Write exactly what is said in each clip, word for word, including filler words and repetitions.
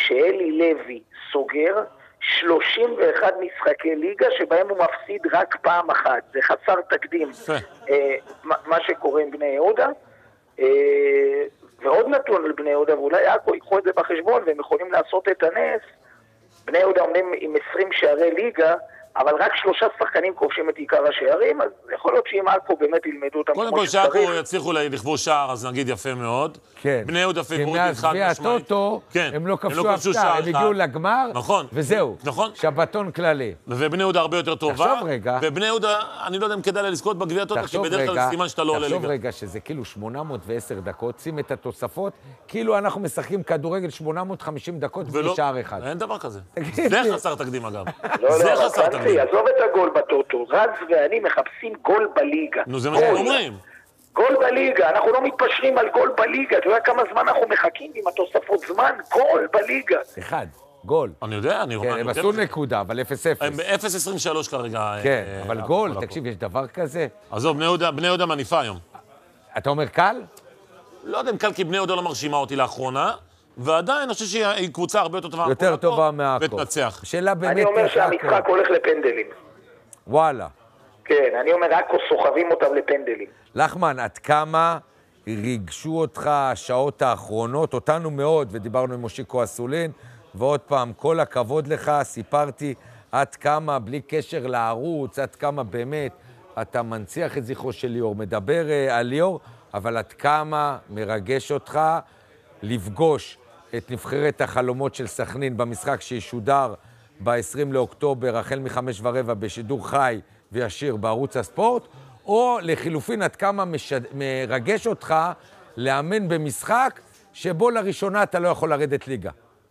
שאלי לוי סוגר שלושים ואחד משחקי ליגה שבהם הוא מפסיד רק פעם אחת. זה חסר תקדים. אה, מה שקורה עם בני יהודה. אה, ועוד נתון על בני יהודה, ואולי עכו ייקחו את זה בחשבון, והם יכולים לעשות את הנס. בני יהודה עומדים עם עשרים שערי ליגה, אבל רק שלושה שחקנים כובשים את עיקר השערים, אז יכול להיות שאם עכו באמת ילמדו אותם קודם כל שעכו יצליחו לכבוש שער, אז נגיד יפה מאוד. כן. בני יהודה פיבוריטית חד כי מאז משמעית. הטוטו, כן. הם לא כבשו אף שער, הם הגיעו לגמר, נכון. וזהו. נכון. שבתון כללי. ובני יהודה הרבה יותר טובה. תחשוב רגע. ובני יהודה, אני לא יודע אם כדאי לה לזכות בגביע הטוטו, כי בדרך כלל סימן שאתה לא עולה ליגה. תחשוב רגע שזה כאילו שמונה מאות ועשר דקות, שים את התוספות, כאילו אנחנו משחקים כדורגל שמונה מאות וחמישים דקות בשער אחד. אין דבר כזה. זה חסר תקדים אגב. לא, לא, עזוב את הגול בטוטו. רז ואני מחפשים גול בליגה. נו, זה מה שאתם אומרים. גול בליגה, אנחנו לא מתפשרים על גול בליגה. אתה יודע כמה זמן אנחנו מחכים עם התוספות זמן? גול בליגה. אחד, גול. אני יודע, אני כן, הם עשו נקודה, אבל אפס אפס. הם ב-אפס עשרים ושלוש כרגע. כן, אבל גול, תקשיב, יש דבר כזה. עזוב, בני יהודה מניפה היום. אתה אומר קל? לא יודע אם קל, כי בני יהודה לא מרשימה אותי לאחרונה. ועדיין, אני חושב שהיא קבוצה הרבה יותר טובה. יותר טובה מהעכו. ותנצח. שאלה באמת... אני אומר שהמשחק הולך לפנדלים. וואלה. כן, אני אומר, עכו סוחבים אותם לפנדלים. לחמן, עד כמה ריגשו אותך השעות האחרונות, אותנו מאוד, ודיברנו עם מושיקו אסולין, ועוד פעם, כל הכבוד לך, סיפרתי עד כמה, בלי קשר לערוץ, עד כמה באמת אתה מנציח את זכרו של ליאור, מדבר על ליאור, אבל עד כמה מרגש אותך לפגוש את נבחרת החלומות של סכנין במשחק שישודר ב-עשרים לאוקטובר, החל מחמש ורבע בשידור חי וישיר בערוץ הספורט, או לחילופין עד כמה משד... מרגש אותך לאמן במשחק שבו לראשונה אתה לא יכול לרדת ליגה.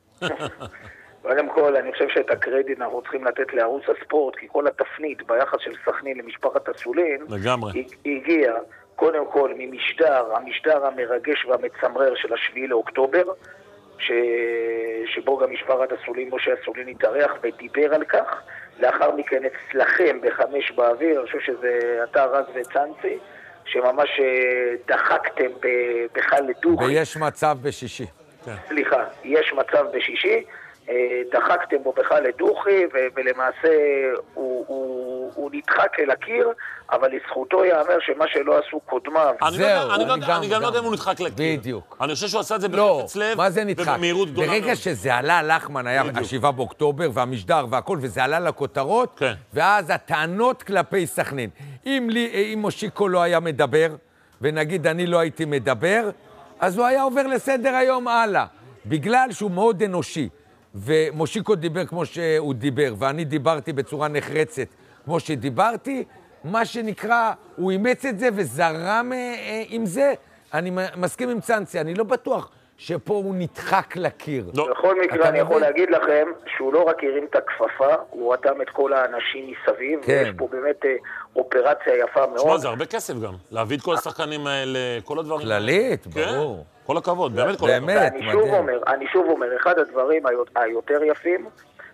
קודם כל, אני חושב שאת הקרדיט אנחנו צריכים לתת לערוץ הספורט, כי כל התפנית ביחס של סכנין למשפחת אסולין, לגמרי. הגיע קודם כל ממשדר, המשדר המרגש והמצמרר של השביעי לאוקטובר, ש... שבו גם משפחת אסולין, משה אסולין התארח ודיבר על כך. לאחר מכן אצלכם בחמש באוויר, אני חושב שזה אתה רז וצאנצי, שממש דחקתם בכלל לדוכי. ויש מצב בשישי. סליחה, יש מצב בשישי, דחקתם בו בכלל לדוכי, ולמעשה הוא, הוא, הוא נדחק אל הקיר, אבל לזכותו יאמר שמה שלא עשו קודמיו. זהו, אני גם לא יודע אם הוא נדחק לקיר. בדיוק. אני חושב שהוא עשה את זה בחפץ לב, מה זה נדחק? ובמהירות גדולה מאוד. ברגע שזה עלה, לחמן היה השבעה באוקטובר, והמשדר והכל, וזה עלה לכותרות, ואז הטענות כלפי סכנין. אם מושיקו לא היה מדבר, ונגיד אני לא הייתי מדבר, אז הוא היה עובר לסדר היום הלאה. בגלל שהוא מאוד אנושי. ומושיקו דיבר כמו שהוא דיבר, ואני דיברתי בצורה נחרצת כמו שדיברתי, מה שנקרא, הוא אימץ את זה וזרם אה, עם זה. אני מסכים עם צאנצי, אני לא בטוח שפה הוא נדחק לקיר. לא. בכל מקרה אני יכול להגיד לכם שהוא לא רק הרים את הכפפה, הוא רתם את כל האנשים מסביב, כן. ויש פה באמת אה, אופרציה יפה מאוד. שמה, זה הרבה כסף גם, להביא את כל השחקנים האלה, כל הדברים. כללית, ברור. כן. כל הכבוד, באמת כל הכבוד. אני שוב אומר, אני שוב אומר, אחד הדברים היותר יפים,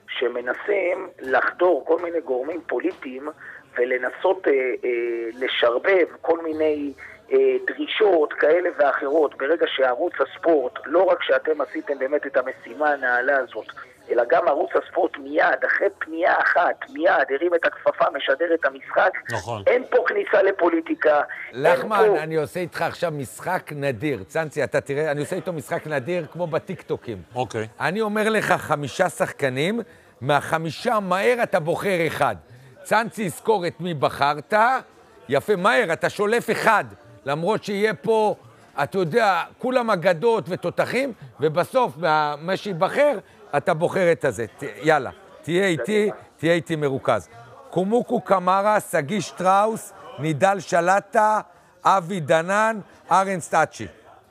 שמנסים לחדור כל מיני גורמים פוליטיים, ולנסות אה, אה, לשרבב כל מיני אה, דרישות כאלה ואחרות, ברגע שערוץ הספורט, לא רק שאתם עשיתם באמת את המשימה הנעלה הזאת, אלא גם ערוץ הספורט מיד, אחרי פנייה אחת, מיד, הרים את הכפפה, משדר את המשחק. נכון. אין פה כניסה לפוליטיקה. לחמן, פה... אני עושה איתך עכשיו משחק נדיר. צאנצי, אתה תראה, אני עושה איתו משחק נדיר כמו בטיקטוקים. אוקיי. אני אומר לך חמישה שחקנים, מהחמישה מהר אתה בוחר אחד. צאנצי יזכור את מי בחרת, יפה, מהר, אתה שולף אחד, למרות שיהיה פה, אתה יודע, כולם אגדות ותותחים, ובסוף, מה שיבחר, אתה בוחר את הזה. ת, יאללה, תהיה איתי, תהיה איתי מרוכז. קומוקו קמרה, סגי שטראוס, נידל שלטה, אבי דנן, ארן סטאצ'י.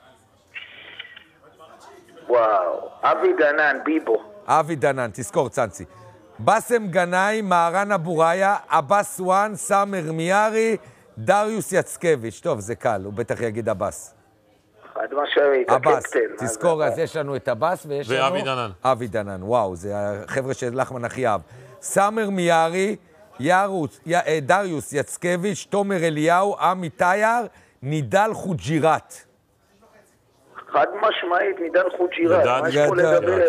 וואו, אבי דנן, ביבו. אבי דנן, תזכור צאנצי. בסם גנאי, מהרן אבוריה, אבס וואן, סאמר מיארי, דריוס יצקביץ'. טוב, זה קל, הוא בטח יגיד אבס. עד מה שהיית, הקפטן. תזכור, אז יש לנו את אבס ויש לנו... ואבי דנן. אבי דנן, וואו, זה החבר'ה של לחמן הכי אהב. סאמר מיארי, ירוס, י... דריוס יצקביץ', תומר אליהו, עמי טייר, נידל חוג'ירת. חד משמעית, נידל חוג'ירת. מה יש פה לדבר?